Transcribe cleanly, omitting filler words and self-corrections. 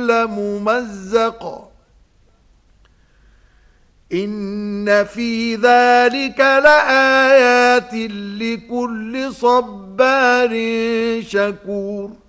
كل ممزق إن في ذلك لآيات لكل صبار شكور